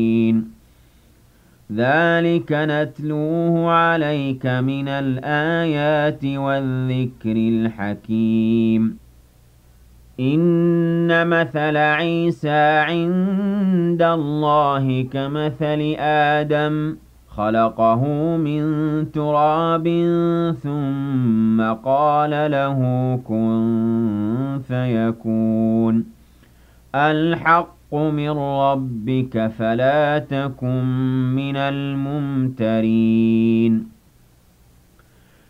ذلك نتلوه عليك من الآيات والذكر الحكيم إن مثل عيسى عند الله كمثل آدم خلقه من تراب ثم قال له كن فيكون الحق من ربك فلا تكن من الممترين